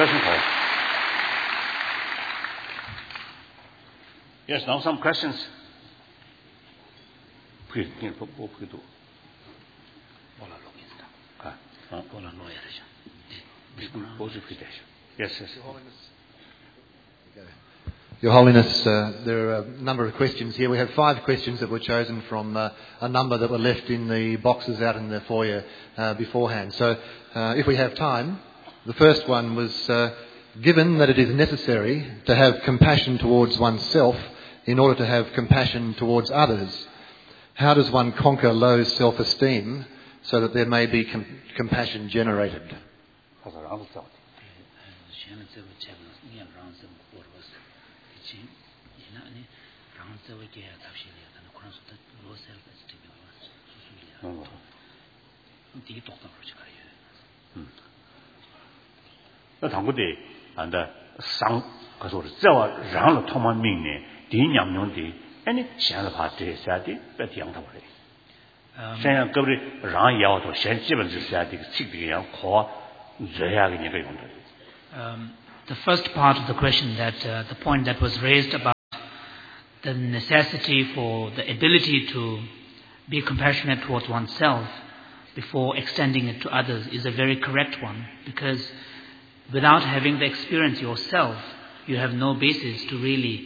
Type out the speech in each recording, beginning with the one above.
question hold. Yes, now some questions. Please, Yes, yes. Your Holiness, there are a number of questions here. We have 5 questions that were chosen from a number that were left in the boxes out in the foyer beforehand. So if we have time, the first one was, given that it is necessary to have compassion towards oneself in order to have compassion towards others, how does one conquer low self-esteem so that there may be compassion generated? The first part of the question, that the point that was raised about the necessity for the ability to be compassionate towards oneself before extending it to others is a very correct one, because without having the experience yourself, you have no basis to really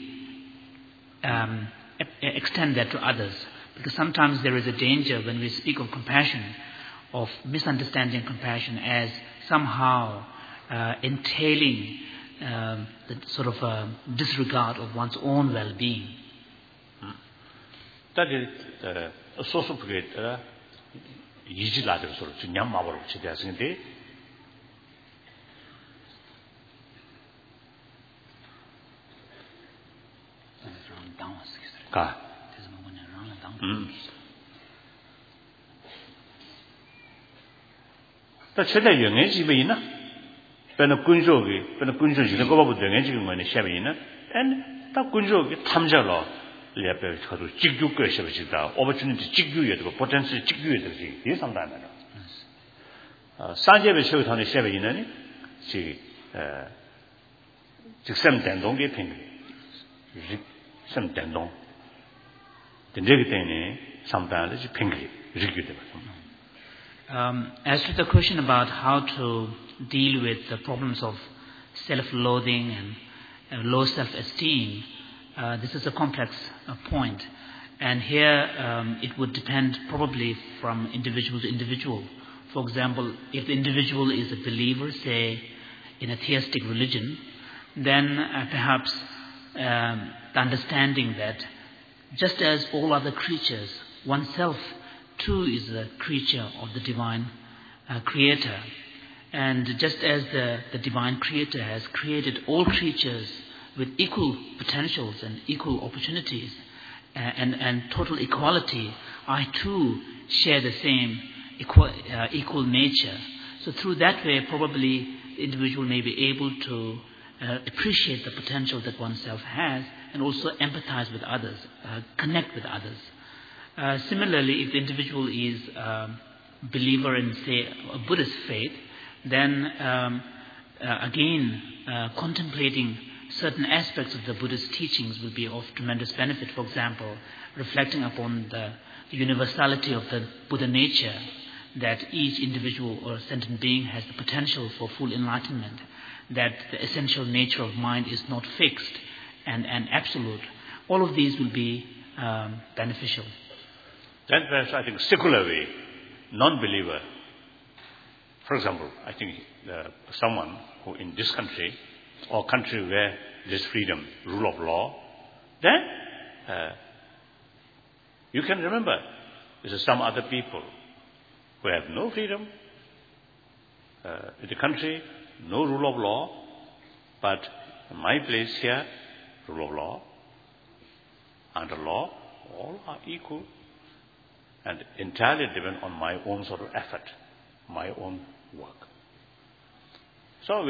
extend that to others. Because sometimes there is a danger when we speak of compassion, of misunderstanding compassion as somehow entailing the sort of disregard of one's own well-being. That is source of great easy ladder sort of nyam mawar chidasing de ka ta cheda yenge jibe ina pena kunjo ji ko babu de nge ji ngone shabe ina and ta kunjo ge 탐자로 lepe khadu chigju ko shabe jida opportunity chigju ye de potential chigju ye de ye samda na sanjebe show thane shabe ina ni ji 직선 den동 ge ping 직선 den동 denjege tene samda le ji ping rigyu de As to the question about how to deal with the problems of self-loathing and low self-esteem, this is a complex point. And here it would depend probably from individual to individual. For example, if the individual is a believer, say, in a theistic religion, then perhaps the understanding that just as all other creatures, oneself too is a creature of the divine creator. And just as the divine creator has created all creatures with equal potentials and equal opportunities and total equality, I too share the same equal nature. So through that way, probably the individual may be able to appreciate the potential that oneself has and also empathize with others, connect with others. Similarly, if the individual is a believer in, say, a Buddhist faith, then again, contemplating certain aspects of the Buddhist teachings will be of tremendous benefit. For example, reflecting upon the universality of the Buddha nature, that each individual or sentient being has the potential for full enlightenment, that the essential nature of mind is not fixed and absolute. All of these will be beneficial. Then perhaps I think secularly, non-believer, for example, I think someone who in this country or country where there's freedom, rule of law, then you can remember there's some other people who have no freedom in the country, no rule of law, but in my place here, rule of law, under law, all are equal and entirely depend on my own sort of effort, my own work. So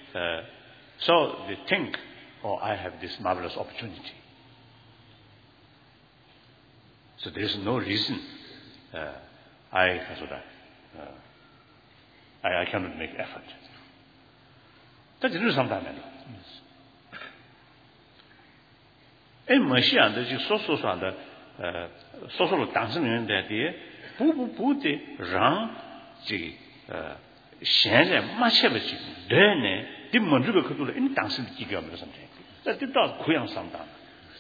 they think, I have this marvelous opportunity. So there is no reason I cannot make effort. That's the sometimes. And Machine, the social on the social dancing that day, Put the Ran, Shan, much of it, then the Mondrigo in dancing gigam or something. That did not queer sometimes.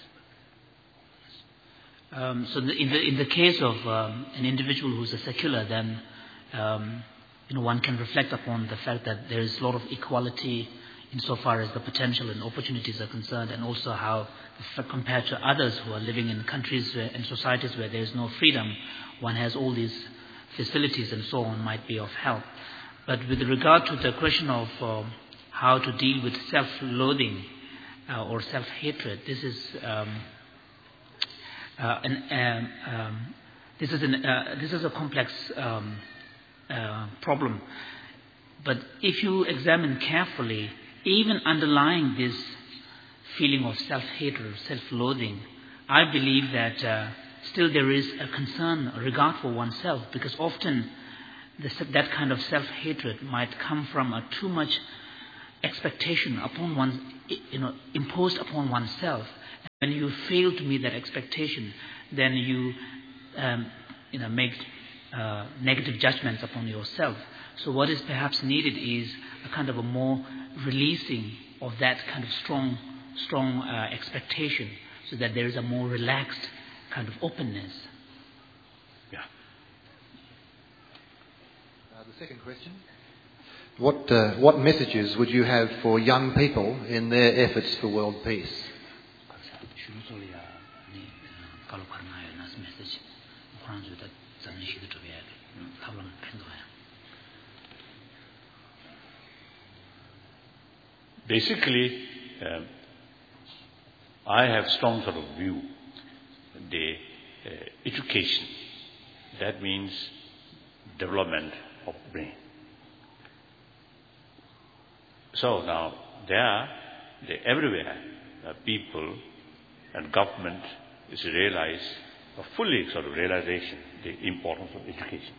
So in the case of an individual who's a secular, then one can reflect upon the fact that there is a lot of equality insofar as the potential and opportunities are concerned, and also how, compared to others who are living in countries and societies where there is no freedom, one has all these facilities and so on, might be of help. But with regard to the question of how to deal with self-loathing or self-hatred, this is a complex problem. But if you examine carefully, even underlying this feeling of self-hatred, self-loathing, I believe that still there is a concern, a regard for oneself, because often that kind of self-hatred might come from a too much expectation upon imposed upon oneself. When you fail to meet that expectation, then you make negative judgments upon yourself. So what is perhaps needed is a kind of a more releasing of that kind of strong expectation, so that there is a more relaxed kind of openness. Yeah. The second question. What messages would you have for young people in their efforts for world peace? Basically, I have strong sort of view. The education, that means development of brain. So now everywhere people and government is realize, fully sort of realization, the importance of education.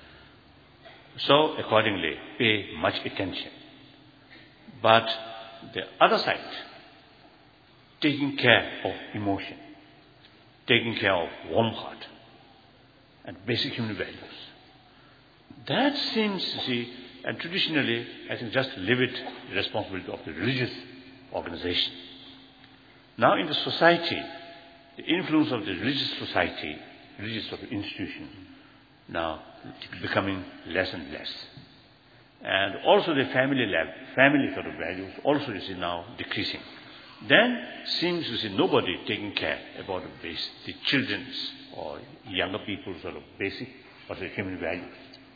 So accordingly, pay much attention. But the other side, taking care of emotion, taking care of warm heart, and basic human values. That seems, and traditionally, I think just leave it the responsibility of the religious organization. Now in the society, the influence of the religious society, religious sort of institution, now becoming less and less. And also the family sort of values also now decreasing. Then seems nobody taking care about the children's or younger people's sort of basic or human values.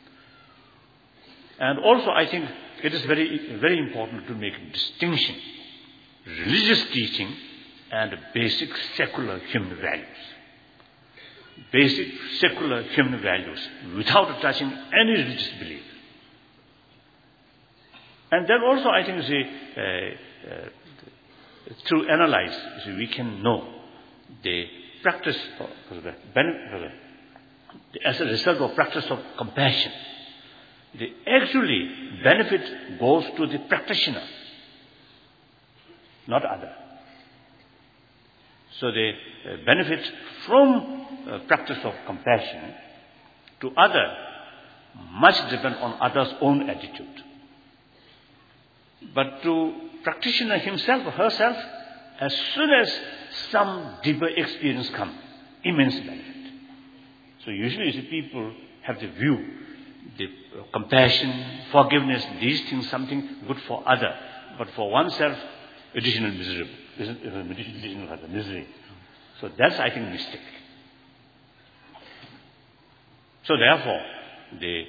And also I think it is very, very important to make a distinction, religious teaching and basic secular human values. Basic secular human values without touching any religious belief. And then also I think through analyze, we can know the practice as a result of practice of compassion. The actually benefit goes to the practitioner, not other. So the benefit from practice of compassion to other much depend on others' own attitude. But to practitioner himself or herself, as soon as some deeper experience comes, immense benefit. So usually people have the view, the compassion, forgiveness, these things, something good for other, but for oneself, additional misery. Additional misery. So that's, I think, mistake. So therefore, the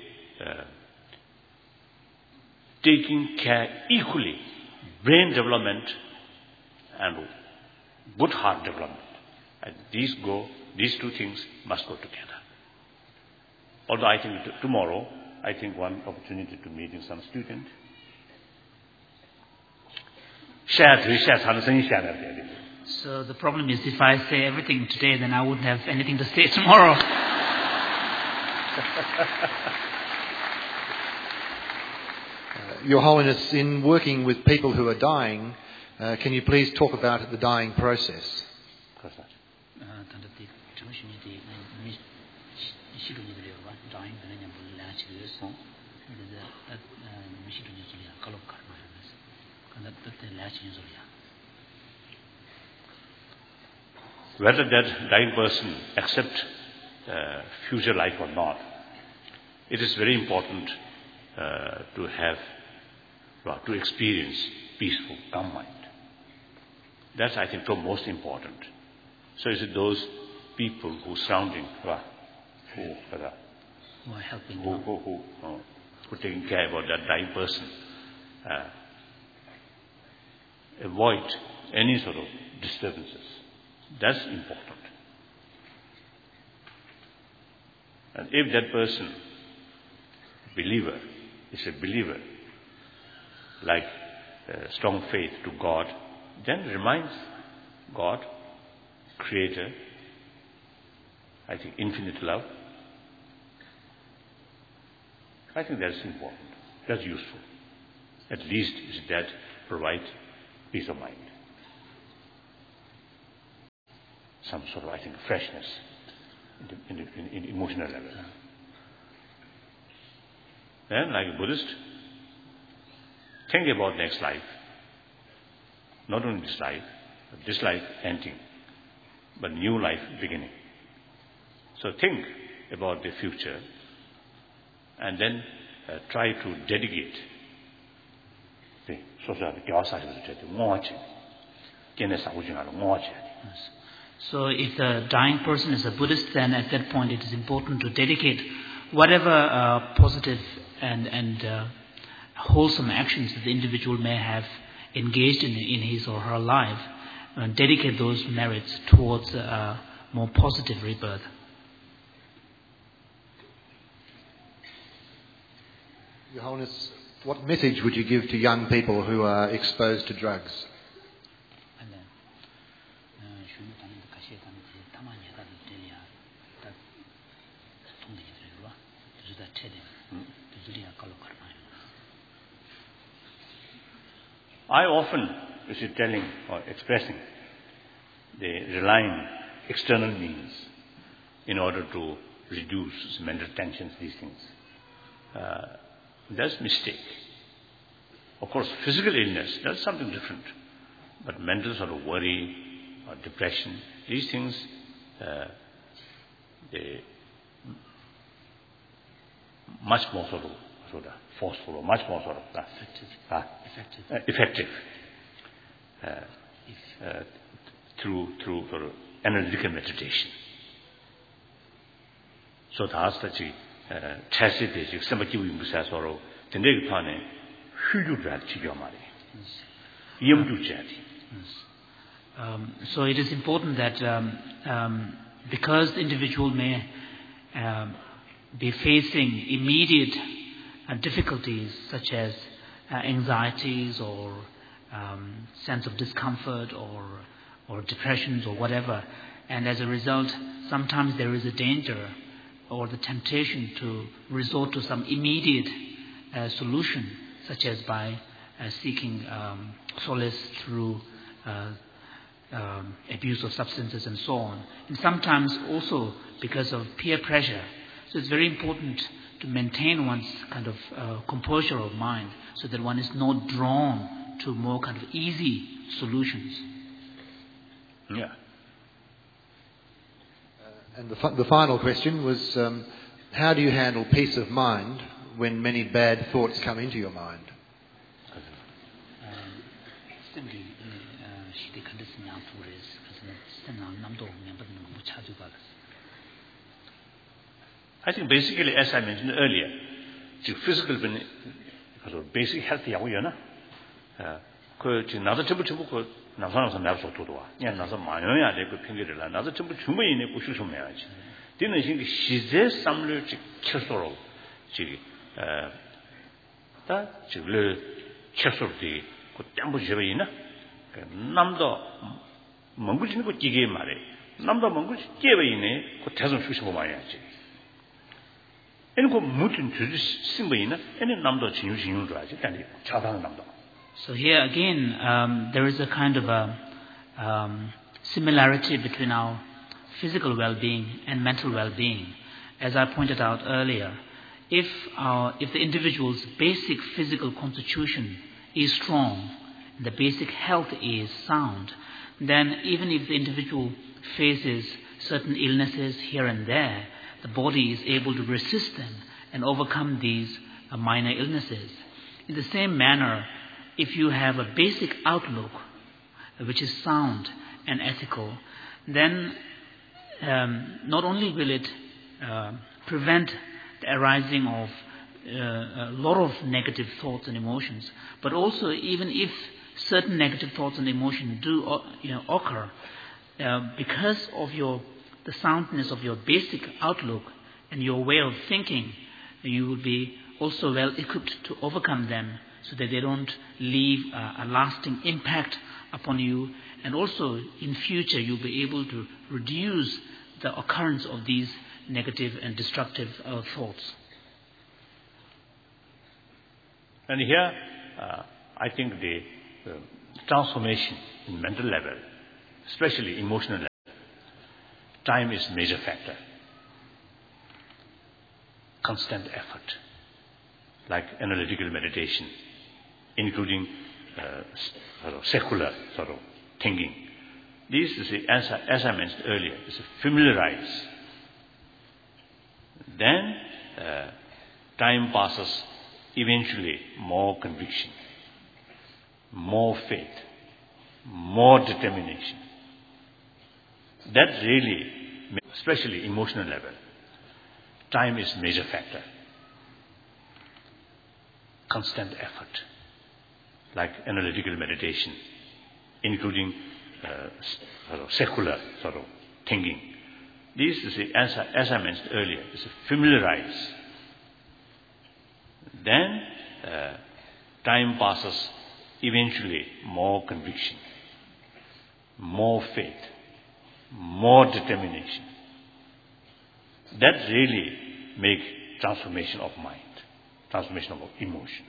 taking care equally, brain development and good heart development. And these two things must go together. Although I think tomorrow, one opportunity to meet some student. So the problem is, if I say everything today, then I wouldn't have anything to say tomorrow. Your Holiness, in working with people who are dying, can you please talk about the dying process? Whether that dying person accepts future life or not, it is very important to experience peaceful, calm mind. That's, I think, the most important. So is it those people who surrounding, who are helping, who taking care about that dying person, avoid any sort of disturbances. That's important. And if that person, believer, is a believer, like strong faith to God, then reminds God, Creator, I think infinite love. I think that's important. That's useful. At least that provides peace of mind. Some sort of, I think, freshness in emotional level. Then, like a Buddhist, think about next life. Not only this life ending, but new life beginning. So think about the future and then try to dedicate the social So if the dying person is a Buddhist, then at that point it is important to dedicate whatever positive and wholesome actions that the individual may have engaged in his or her life, and dedicate those merits towards a more positive rebirth. Your Holiness, what message would you give to young people who are exposed to drugs? I often, telling or expressing, they rely on external means in order to reduce mental tensions, these things. That's a mistake. Of course, physical illness, that's something different. But mental sort of worry or depression, these things, they much more sort of forceful or much more sort of effective through sort of analytical meditation. So that's the tacit basic somebody we must have sort of the next pane huge gratitude yamari yamdu jati. So it is important that because the individual may be facing immediate difficulties such as anxieties or sense of discomfort or depressions or whatever, and as a result sometimes there is a danger or the temptation to resort to some immediate solution, such as by seeking solace through abuse of substances and so on, and sometimes also because of peer pressure. So it's very important to maintain one's kind of composure of mind so that one is not drawn to more kind of easy solutions. Yeah. And the final question was, how do you handle peace of mind when many bad thoughts come into your mind? I think basically, as I mentioned earlier, the physical basic health yawyana. Another temple 나서나서 나서 도도와. 야 나서 마녀야 되고 핑계들라. 나서 전부 주머니에 고슈좀 해야지. 되는 신기 시제 삼을 켜서로 지기 다 지를 켜서디 그 땀부 제베이나. 남도 멍구지는 거 끼게 말해. 남도 멍구지 깨베이네. 그 대선 수시고 말해야지. Any mutin to Simbaina, any number of Chinyu Chatan. So here again, there is a kind of a similarity between our physical well-being and mental well-being. As I pointed out earlier, if the individual's basic physical constitution is strong, the basic health is sound, then even if the individual faces certain illnesses here and there, the body is able to resist them and overcome these minor illnesses. In the same manner, if you have a basic outlook which is sound and ethical, then not only will it prevent the arising of a lot of negative thoughts and emotions, but also even if certain negative thoughts and emotions do occur, because of the soundness of your basic outlook and your way of thinking, you will be also well equipped to overcome them so that they don't leave a lasting impact upon you, and also in future you'll be able to reduce the occurrence of these negative and destructive thoughts. And here, I think the transformation in mental level, especially emotional level, time is a major factor. Constant effort, like analytical meditation, including secular thinking. This is, as I mentioned earlier, is familiarize. Then time passes, eventually more conviction, more faith, more determination. That really, especially emotional level, time is a major factor. Constant effort, like analytical meditation, including secular thinking. This is, as I mentioned earlier, is familiarize. Then time passes, eventually more conviction, more faith, more determination. That really makes transformation of mind, transformation of emotion.